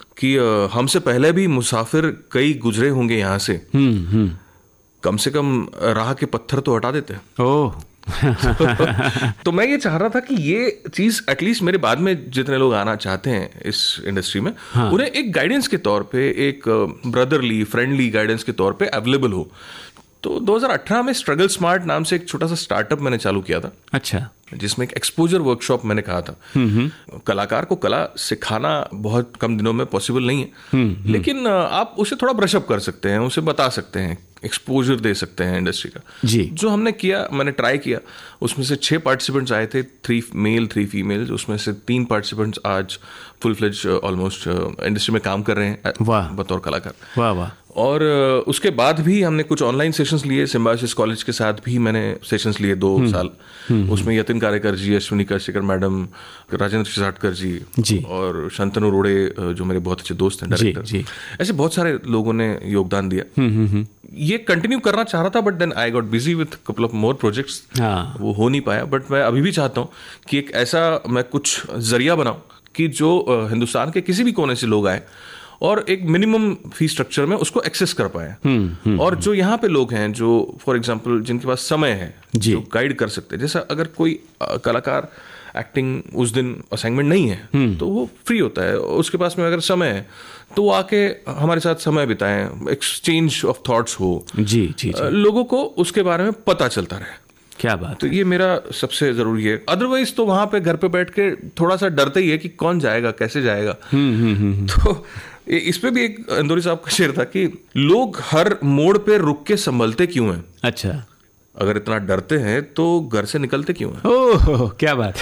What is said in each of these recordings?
कि हमसे पहले भी मुसाफिर कई गुजरे होंगे यहाँ से, कम से कम राह के पत्थर तो हटा देते। ओह तो मैं ये चाह रहा था कि ये चीज एटलीस्ट मेरे बाद में जितने लोग आना चाहते हैं इस इंडस्ट्री में, उन्हें एक गाइडेंस के तौर पे, एक ब्रदरली फ्रेंडली गाइडेंस के तौर पे अवेलेबल हो। तो 2018 में स्ट्रगल स्मार्ट नाम से एक छोटा सा स्टार्टअप मैंने चालू किया था। अच्छा। जिसमें एक एक्सपोजर वर्कशॉप मैंने कहा था। कलाकार को कला सिखाना बहुत कम दिनों में पॉसिबल नहीं है, लेकिन आप उसे थोड़ा ब्रशअप कर सकते हैं, उसे बता सकते हैं, एक्सपोजर दे सकते हैं इंडस्ट्री का। जी। जो हमने किया, मैंने ट्राई किया, उसमें से 6 पार्टिसिपेंट्स आए थे, 3 मेल 3 फीमेल। उसमें से 3 पार्टिसिपेंट्स आज फुल फ्लेज ऑलमोस्ट इंडस्ट्री में काम कर रहे हैं बतौर कलाकार। वाह वाह। और उसके बाद भी हमने कुछ ऑनलाइन सेशंस लिए, सिम्बायोसिस कॉलेज के साथ भी मैंने सेशंस लिए 2 साल। उसमें यतिन कारेकर जी, अश्विनी काशीकर मैडम, राजेंद्र शिसाटकर जी और शांतनु रोड़े जो मेरे बहुत अच्छे दोस्त हैं डायरेक्टर, ऐसे बहुत सारे लोगों ने योगदान दिया। ये कंटिन्यू करना चाह रहा था, but then I got busy with couple of more projects, वो हो नहीं पाया। बट मैं अभी भी चाहता हूँ कि एक ऐसा मैं कुछ जरिया बनाऊं कि जो हिंदुस्तान के किसी भी कोने से लोग आए और एक मिनिमम फी स्ट्रक्चर में उसको एक्सेस कर पाए। और जो यहाँ पे लोग हैं, जो फॉर एग्जांपल जिनके पास समय है, जो गाइड कर सकते हैं, जैसा अगर कोई कलाकार एक्टिंग उस दिन असाइनमेंट नहीं है तो वो फ्री होता है, उसके पास में अगर समय है तो वो आके हमारे साथ समय बिताएं, एक्सचेंज ऑफ थॉट्स हो, जी। लोगों को उसके बारे में पता चलता रहे। क्या बात। तो ये मेरा सबसे जरूरी है। अदरवाइज तो वहां पे घर पे बैठ के थोड़ा सा डरते ही है कि कौन जाएगा, कैसे जाएगा। तो इस पे भी एक इंदौरी साहब का शेर था कि लोग हर मोड़ पे रुक के संभलते क्यों हैं। अच्छा। अगर इतना डरते हैं तो घर से निकलते क्यों हैं। ओह क्या बात।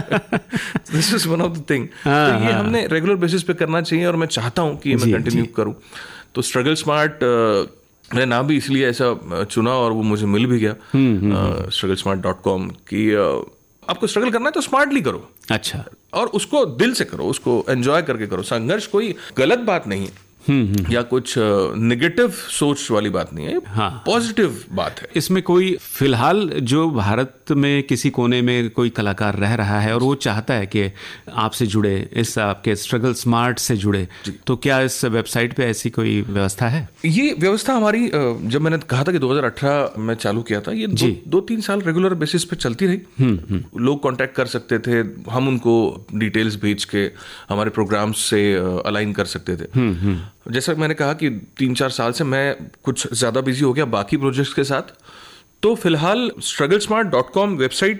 This is one of the thing. तो ये हमने रेगुलर बेसिस पे करना चाहिए और मैं चाहता हूं कि मैं कंटिन्यू करूं। तो स्ट्रगल स्मार्ट मैंने नाम भी इसलिए ऐसा चुना और वो मुझे मिल भी गया, strugglesmart.com, कि आपको स्ट्रगल करना है तो स्मार्टली करो। अच्छा। और उसको दिल से करो, उसको एंजॉय करके करो। संघर्ष कोई गलत बात नहीं है या कुछ नेगेटिव सोच वाली बात नहीं है, पॉजिटिव बात है। इसमें कोई फिलहाल जो भारत में किसी कोने में कोई कलाकार रह रहा है और वो चाहता है कि आपसे जुड़े, इस आपके स्ट्रगल स्मार्ट से जुड़े, तो क्या इस वेबसाइट पे ऐसी कोई व्यवस्था है? ये व्यवस्था हमारी, जब मैंने कहा था कि 2018 में चालू किया था, ये 2-3 साल रेगुलर बेसिस पे चलती रही। लोग कांटेक्ट कर सकते थे, हम उनको डिटेल्स भेज के हमारे प्रोग्राम्स से अलाइन कर सकते थे। जैसा मैंने कहा कि 3-4 साल से मैं कुछ ज्यादा बिजी हो गया बाकी प्रोजेक्ट्स के साथ, तो फिलहाल strugglesmart.com वेबसाइट